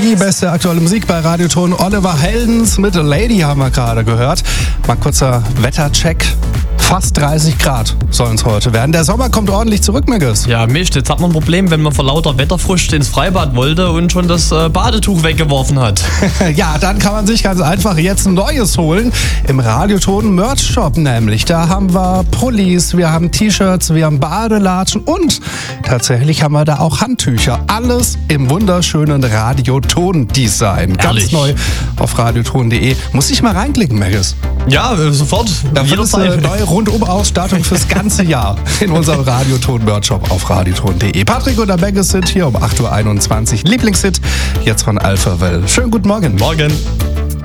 Die beste aktuelle Musik bei Radioton. Oliver Heldens mit Lady haben wir gerade gehört. Mal kurzer Wettercheck. Fast 30 Grad sollen es heute werden. Der Sommer kommt ordentlich zurück, Megas. Ja, Mist, jetzt hat man ein Problem, wenn man vor lauter Wetterfrust ins Freibad wollte und schon das Badetuch weggeworfen hat. Ja, dann kann man sich ganz einfach jetzt ein neues holen. Im Radioton Merch Shop nämlich. Da haben wir Pullis, wir haben T-Shirts, wir haben Badelatschen und tatsächlich haben wir da auch Handtücher. Alles im wunderschönen Radioton-Design. Ganz neu auf radioton.de. Muss ich mal reinklicken, Megas. Ja, sofort. Da findest du eine neue Rundum-Ausstattung fürs ganze Jahr in unserem Radioton-Merch-Shop auf radioton.de. Patrick und der Megas sind hier um 8.21 Uhr. Lieblingshit jetzt von Alphaville. Schönen guten Morgen. Morgen.